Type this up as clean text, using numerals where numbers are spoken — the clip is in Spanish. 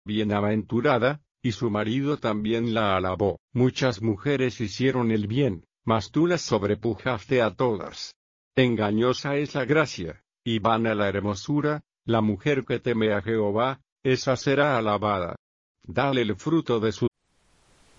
bienaventurada, y su marido también la alabó. Muchas mujeres hicieron el bien, mas tú las sobrepujaste a todas. Engañosa es la gracia, y vana la hermosura, la mujer que teme a Jehová, esa será alabada. Dale el fruto de sus